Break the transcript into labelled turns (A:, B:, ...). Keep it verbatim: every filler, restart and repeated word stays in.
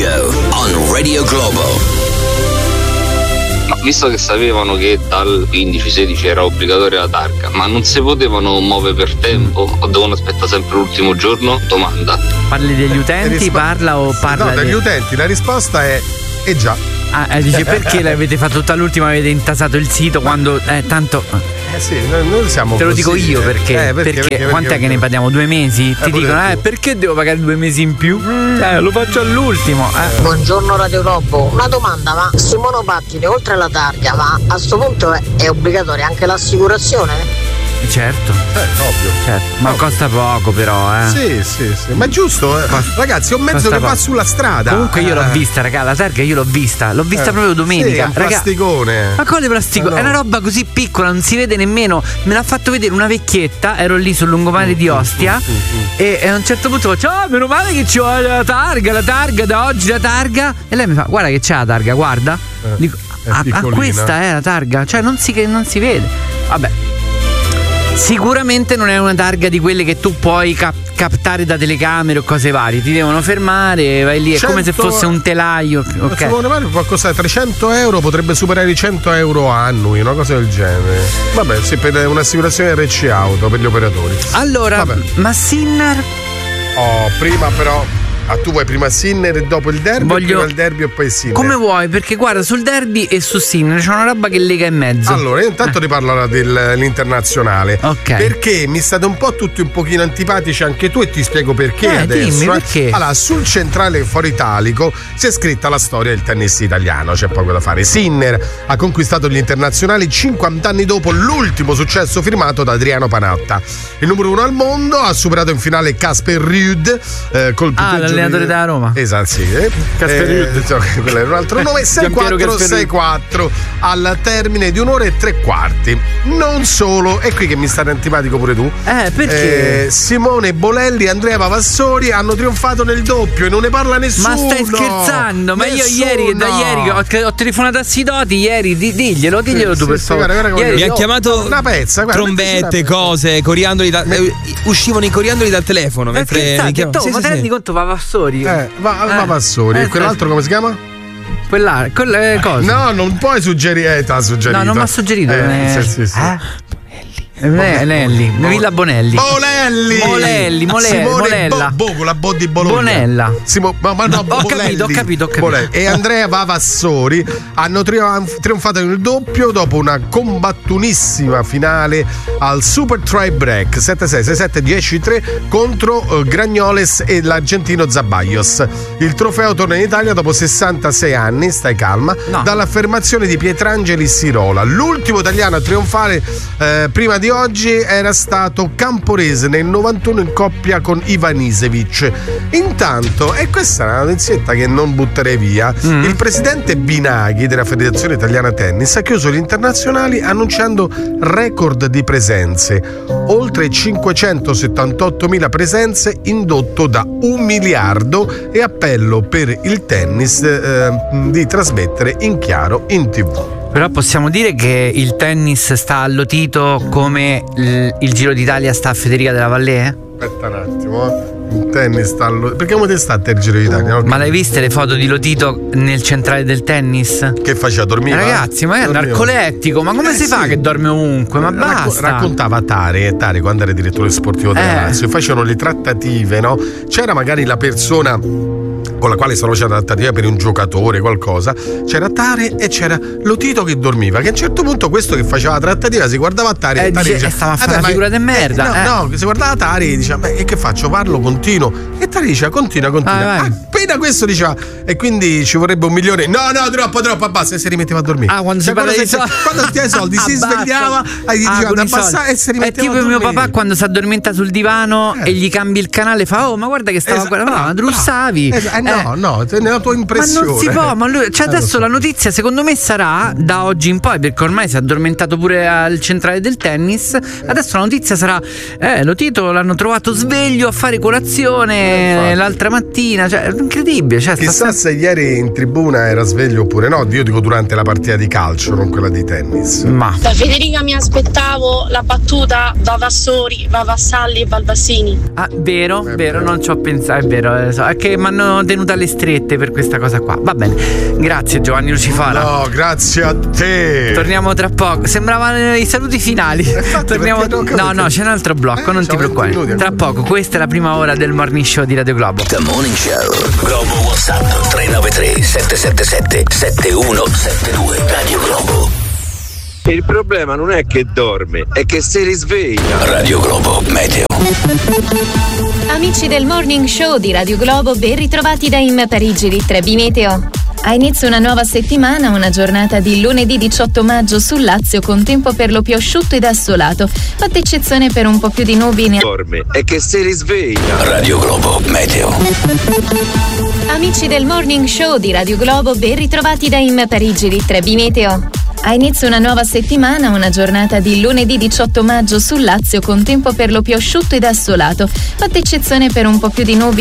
A: Show on Radio Globo.
B: Ma visto che sapevano che dal quindici sedici era obbligatoria la targa, ma non si potevano muovere per tempo o devono aspettare sempre l'ultimo giorno? Domanda.
C: Parli degli utenti, rispo- parla o parla
D: No, degli
C: di...
D: utenti, la risposta è è già.
C: Ah, dice perché l'avete fatto tutta l'ultima, avete intasato il sito quando eh, tanto
D: Eh sì, noi, noi siamo
C: te lo
D: così,
C: dico io perché,
D: eh, perché,
C: perché,
D: perché, perché
C: quant'è
D: perché,
C: che ne paghiamo? Due mesi? Ti dicono eh, perché devo pagare due mesi in più? Mm. Eh, lo faccio all'ultimo eh.
E: Buongiorno Radio Globo, una domanda, ma sui monopattini oltre alla targa, ma a sto punto è, è obbligatoria anche l'assicurazione?
C: Certo,
D: eh, ovvio.
C: certo. Ma ovvio. Costa poco però eh.
D: Sì, sì, sì. Ma è giusto, eh. Ragazzi, è un mezzo
C: costa
D: che
C: poco.
D: Va sulla strada.
C: Comunque io l'ho
D: eh.
C: vista, raga, la targa io l'ho vista, l'ho vista
D: eh.
C: proprio domenica.
D: Sì, un plasticone.
C: Ma quale plasticone?
D: Eh, no.
C: È una roba così piccola, non si vede nemmeno. Me l'ha fatto vedere una vecchietta, ero lì sul lungomare di Ostia mm, mm, mm. E, e a un certo punto faccio, ah, meno male che c'ho la targa, la targa, da oggi la targa. E lei mi fa, guarda che c'è la targa, guarda.
D: Eh,
C: Dico, ah, ah, questa è la targa, cioè non si, non si vede. Vabbè. Sicuramente non è una targa di quelle che tu puoi cap- captare da telecamere o cose varie. Ti devono fermare, vai lì, è come se fosse un telaio. Ok.
D: Qualcosa trecento euro potrebbe superare i cento euro annui, una cosa del genere. Vabbè, sì, per un'assicurazione R C auto per gli operatori.
C: Allora, vabbè. Ma Sinner?
D: Oh, prima però. Ah, tu vuoi prima Sinner e dopo il derby?
C: Voglio...
D: Prima il derby e poi Sinner?
C: Come vuoi, perché guarda, sul derby e su Sinner c'è una roba che lega in mezzo.
D: Allora, io intanto eh. ti parlo dell'internazionale.
C: Ok.
D: Perché mi state un po' tutti un pochino antipatici anche tu e ti spiego perché
C: eh,
D: adesso.
C: Dimmi, perché?
D: Allora, sul centrale Foro Italico si è scritta la storia del tennis italiano, c'è poco da fare. Sinner ha conquistato gli internazionali cinquanta anni dopo l'ultimo successo firmato da Adriano Panatta. Il numero uno al mondo, ha superato in finale Casper Ruud eh, col
C: Ah, l'allenatore della Roma.
D: Esatto, sì. Eh.
C: Casper Ruud.
D: Eh, quello era un altro nome. sei quattro sei quattro al termine di un'ora e tre quarti. Non solo, è qui che mi state antipatico pure tu.
C: Eh, perché?
D: Eh, Simone Bolelli e Andrea Pavassori hanno trionfato nel doppio e non ne parla nessuno.
C: Ma stai scherzando? Ma io ieri, da ieri ho, ho telefonato a Sidoti, ieri, di, diglielo, diglielo
D: sì,
C: tu
D: sì,
C: per
D: sì,
C: favore.
D: Guarda, guarda,
F: Mi ha
D: oh,
F: chiamato
D: una pezza, guarda,
F: trombette, cose, coriandoli da, eh, uscivano i coriandoli dal telefono.
C: Mentre mi chiamavo. Sì, ma sì, te rendi sì. conto Pavassori?
D: Eh, va, va Pavassori.
C: Eh,
D: e quell'altro come si chiama?
C: Quella, quelle cose.
D: No, non puoi suggerire, eh, t'ha suggerito.
C: No, non mi ha suggerito.
D: Eh, eh, sì, sì, sì.
C: Eh? Bonelli, Villa Bonelli.
D: Bolelli.
C: Molelli, Molelli, Molella.
D: Bo, bo, la Bo di Bologna.
C: Bonella.
D: Simo, ma, ma no,
C: no, ho capito, ho capito, ho capito.
D: Bolelli. E Andrea Pavassori hanno trionfato nel doppio dopo una combattunissima finale al Super Try Break sette sei sei sette dieci tre contro uh, Gragnoles e l'argentino Zabayos. Il trofeo torna in Italia dopo sessantasei anni, stai calma, no. dall'affermazione di Pietrangeli Sirola. L'ultimo italiano a trionfare eh, prima di oggi era stato Camporese nel novantuno in coppia con Ivanisevic. Intanto, e questa è una notizietta che non butterei via, mm. il presidente Binaghi della Federazione Italiana Tennis ha chiuso gli internazionali annunciando record di presenze, oltre cinquecentosettantottomila presenze, indotto da un miliardo, e appello per il tennis eh, di trasmettere in chiaro in tivù.
C: Però possiamo dire che il tennis sta allotito come il, il Giro d'Italia sta a Federica della Vallée?
D: Aspetta un attimo, eh. Il tennis sta allotito. Perché come te sta a te il Giro d'Italia? No?
C: Ma l'hai viste le foto di Lotito nel centrale del tennis?
D: Che faceva? Dormiva?
C: Ragazzi, ma è narcolettico, ma come
D: eh,
C: si
D: sì.
C: fa che dorme ovunque? Ma
D: Racco-
C: basta.
D: Raccontava Tare, Tare quando era direttore sportivo della
C: eh.
D: Lazio, facevano le trattative, no? C'era magari la persona con la quale stavo facendo la trattativa per un giocatore, qualcosa, c'era Tare e c'era Lotito che dormiva, che a un certo punto questo che faceva la trattativa si guardava a Tare
C: eh,
D: e Tare
C: dice,
D: diceva,
C: stava a fare una figura di merda.
D: Eh, no,
C: eh.
D: no, si guardava Tare e diceva, e che faccio? Parlo, continuo. E Tare diceva, continua, continua.
C: Vai, vai.
D: Appena questo diceva, e quindi ci vorrebbe un milione. No, no, troppo, troppo, basta, e si rimetteva a dormire.
C: Ah, quando si parla di soldi,
D: quando ti hai soldi si svegliava e gli diceva da abbassare e si rimetteva a dormire.
C: È tipo il mio papà quando si addormenta sul divano eh. e gli cambi il canale, fa, oh, ma guarda che stava
D: esatto,
C: guardando, ma drussavi.
D: Eh, no, no, nella tua impressione.
C: Ma non si può, ma lui, cioè adesso la notizia secondo me sarà da oggi in poi, perché ormai si è addormentato pure al centrale del tennis. Adesso la notizia sarà, eh, Lotito l'hanno trovato sveglio a fare colazione eh, l'altra mattina, cioè incredibile. Cioè,
D: chissà
C: sta...
D: se ieri in tribuna era sveglio oppure no, io dico durante la partita di calcio, non quella di tennis.
C: Ma
G: da Federica mi aspettavo la battuta Vavassori, Vavassalli e Valvassini.
C: Ah, vero,
D: è
C: vero,
D: vero,
C: non ci ho pensato, è vero, è che mi hanno denunciato tenuto alle strette per questa cosa qua. Va bene, grazie Giovanni Lucifora.
D: No, grazie a te.
C: Torniamo tra poco. Sembravano i saluti finali. Torniamo... No, no, c'è un altro blocco, eh, non ti preoccupare. Tra poco, questa è la prima ora del Morning Show di Radio Globo.
A: The Morning Show. Globo WhatsApp tre nove tre sette sette sette sette uno sette due. Radio Globo.
H: Il problema non è che dorme, è che si risveglia.
A: Radio Globo Meteo.
I: Amici del Morning Show di Radio Globo, ben ritrovati da Im Parigi di tre B Meteo. A inizio una nuova settimana, una giornata di lunedì diciotto maggio sul Lazio con tempo per lo più asciutto ed assolato, fatta eccezione per un po' più di nubi.
H: Dorme, è che si risveglia.
A: Radio Globo Meteo.
I: Amici del Morning Show di Radio Globo, ben ritrovati da Im Parigi di tre B Meteo. A inizio una nuova settimana, una giornata di lunedì diciotto maggio sul Lazio con tempo per lo più asciutto ed assolato, fatta eccezione per un po' più di nubi